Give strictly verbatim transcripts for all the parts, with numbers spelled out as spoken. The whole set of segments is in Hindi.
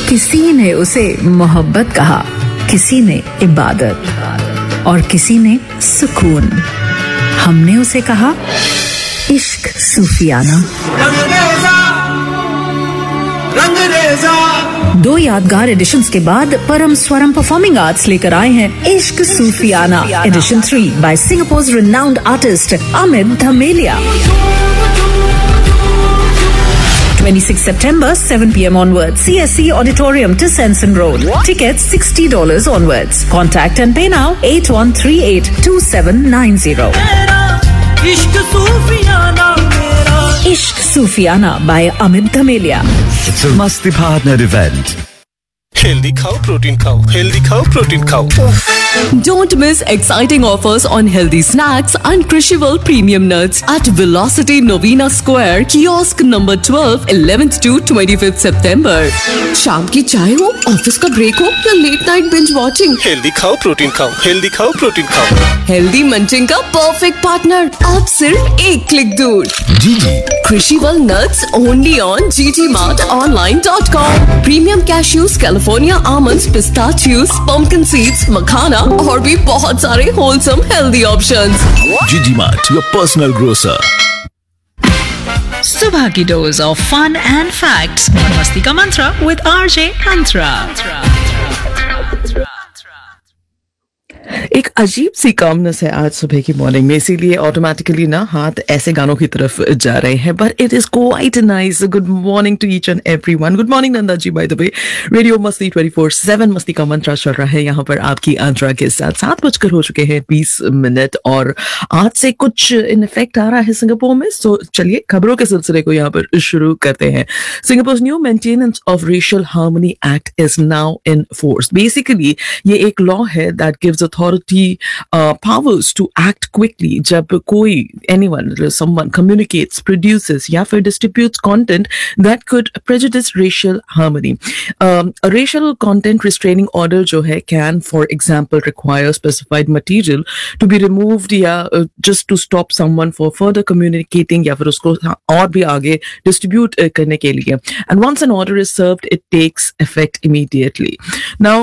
किसी ने उसे मोहब्बत कहा, किसी ने इबादत और किसी ने सुकून। हमने उसे कहा इश्क सूफियाना। दो यादगार एडिशंस के बाद परम स्वरम परफॉर्मिंग आर्ट्स लेकर आए हैं इश्क सूफियाना addition three by सिंगापुर's renowned artist Amit धमेलिया। twenty-sixth September, seven p m onwards, C S C Auditorium to Sensen Road. Tickets sixty dollars onwards. Contact and pay now eight one three eight two seven nine zero. Ishq Sufiana by Amit Dhamelia. It's a Masti Partner event. Healthy खाओ, प्रोटीन खाओ, healthy खाओ, प्रोटीन खाओ। Don't miss exciting offers on healthy snacks and Crushable premium nuts at Velocity Novena Square, kiosk number twelve, eleventh to twenty-fifth September. शाम की चाय हो, ऑफिस का ब्रेक हो या late night binge watching, healthy खाओ, प्रोटीन खाओ, हेल्दी खाओ, प्रोटीन खाओ। हेल्दी मंचिंग का परफेक्ट पार्टनर अब सिर्फ एक क्लिक दूर। Gigi. Crushable nuts only on g t mart online dot com. Premium cashews, California almonds, pistachios, pumpkin seeds, makhana और भी बहुत सारे wholesome healthy options. Gigi Mart, your personal grocer. सुबह की dose of fun and facts और मस्ती का मंत्रा विद आरजे अंतरा। एक अजीब सी कामनेस है आज सुबह की मॉर्निंग में, इसीलिए ऑटोमेटिकली ना हाथ ऐसे गानों की तरफ जा रहे हैं, but it is quite nice. Good morning to each and everyone. Good morning Nanda ji. By the way, radio मस्ती ट्वेंटी फोर सेवन मस्ती का मंत्रा चल रहा है यहाँ पर आपकी अंतरा के साथ। सात बजकर हो चुके हैं बीस मिनट और आज से कुछ इन इफेक्ट आ रहा है सिंगापुर में। सो चलिए खबरों के सिलसिले को यहाँ पर शुरू करते हैं। Singapore new maintenance of racial harmony act is now in force. Basically ये एक लॉ है that gives authority Uh, powers to act quickly जब कोई anyone, someone communicates, produces या फिर distributes content that could prejudice racial harmony. Um, a racial content restraining order जो है can, for example, require specified material to be removed या uh, just to stop someone for further communicating या फिर उसको और भी आगे distribute uh, करने के लिए. And once an order is served, it takes effect immediately. Now,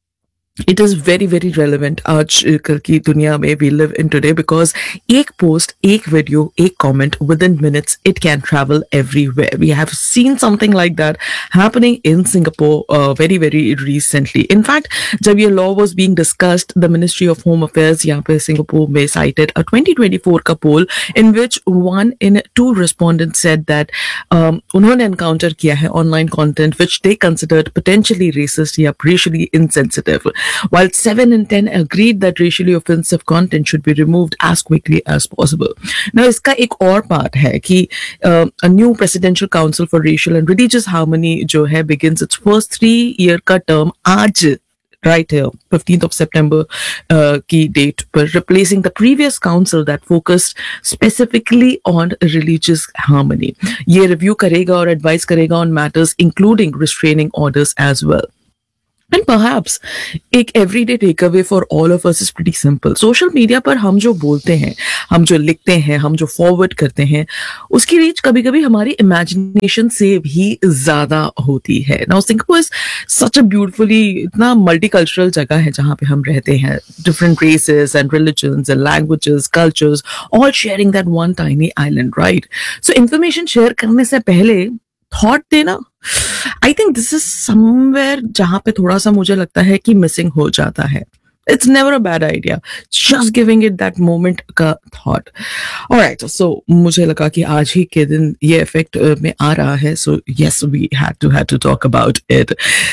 it is very very relevant आज कल की दुनिया में we live in today because एक post, एक video, एक comment within minutes it can travel everywhere. We have seen something like that happening in Singapore uh, very very recently. In fact, जब ये law was being discussed, the Ministry of Home Affairs यहाँ पे सिंगापुर में cited a twenty twenty-four का poll in which one in two respondents said that um, उन्होंने encounter किया है online content which they considered potentially racist या racially insensitive, while seven in ten agreed that racially offensive content should be removed as quickly as possible. Now, इसका एक और part है कि uh, a new Presidential Council for Racial and Religious Harmony जो है begins its first three year का term आज right here, fifteenth of September uh, की date पर, replacing the previous council that focused specifically on religious harmony. ये review करेगा और advise करेगा on matters including restraining orders as well. And perhaps एक everyday takeaway for all of us is pretty simple. Social media पर हम जो बोलते हैं, हम जो लिखते हैं, हम जो forward करते हैं, उसकी reach कभी कभी हमारी imagination से भी ज़्यादा होती है. Now Singapore is such a beautifully इतना multicultural जगह है जहाँ पे हम रहते हैं. Different races and religions and languages, cultures, all sharing that one tiny island, right? So information share करने से पहले थॉट देना, I think this is somewhere जहां पे थोड़ा सा मुझे लगता है कि मिसिंग हो जाता है. It's never a bad idea, just giving it that moment का थॉट. ऑलराइट, सो मुझे लगा कि आज ही के दिन ये इफेक्ट में आ रहा है, so yes we had to had to talk about it.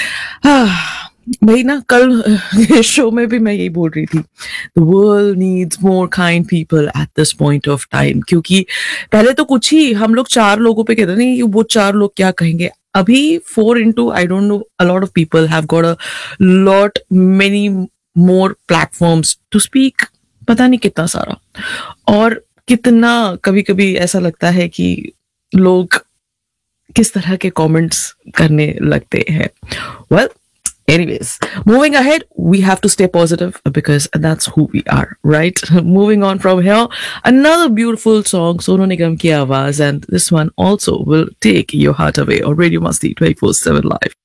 भाई ना कल शो में भी मैं यही बोल रही थी, the world needs more kind people at this point of time. क्योंकि पहले तो कुछ ही हम लोग चार लोगों पे कहते नहीं, वो चार लोग क्या कहेंगे. अभी four into I don't know a lot of people have got a lot many more platforms to speak. पता नहीं कितना सारा, और कितना कभी कभी ऐसा लगता है कि लोग किस तरह के कमेंट्स करने लगते हैं. Well, anyways, moving ahead, we have to stay positive because that's who we are, right? Moving on from here, another beautiful song, Sonu Nigam ki awaaz, and this one also will take your heart away on Radio Masti twenty-four seven live.